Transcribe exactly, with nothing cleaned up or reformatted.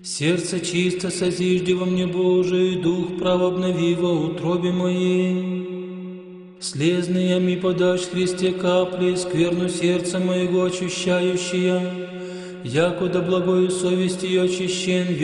Сердце чисто созижди во мне, Божий, дух прав обнови во утробе моей. Слезные ми подашь, Христе, капли, скверну сердца моего очищающая, якуда благою совестью очищен,